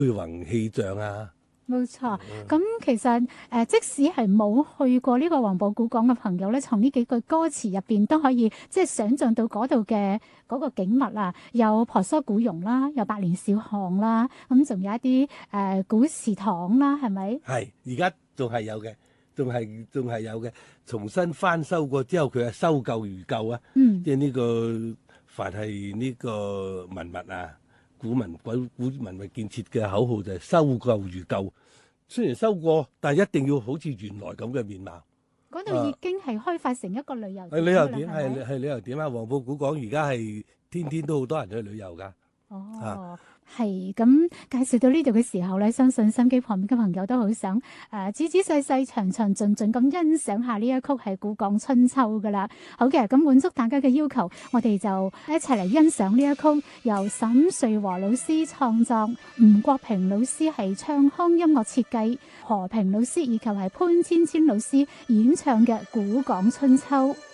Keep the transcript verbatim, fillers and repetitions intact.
去宏氣象啊。 冇錯，咁其實誒、呃，即使係冇去過呢個黃埔古港嘅朋友咧，從呢幾句歌詞入邊都可以即係想像到嗰度嘅嗰個景物啊，有婆娑古榕啦，有百年小巷啦，咁仲有一啲誒、呃、古祠堂啦，係咪？ 係，而家仲係有嘅，仲係仲係有嘅，重新翻修過之後，佢係修舊如舊啊。 嗯， 即係呢個凡係呢個文物啊，古文古古文物建設嘅口號就係修舊如舊。雖然修過，但係一定要好似原來咁嘅面貌。 嗰度已經係開發成一個旅遊係旅遊點， 點啦，係咪？ 係係旅遊點啊！黃埔古港而家係天天都好多人去旅遊㗎。 哦，係咁介紹到呢度嘅時候咧，相信心機旁邊嘅朋友都好想誒、呃、仔仔細細、詳詳盡盡咁欣賞下呢一曲係《古港春秋》噶啦。好嘅，咁滿足大家嘅要求，我哋就一齊嚟欣賞呢一曲由沈瑞和老師創作，吳國平老師係唱腔音樂設計，何平老師以及係潘芊芊老師演唱嘅《古港春秋》。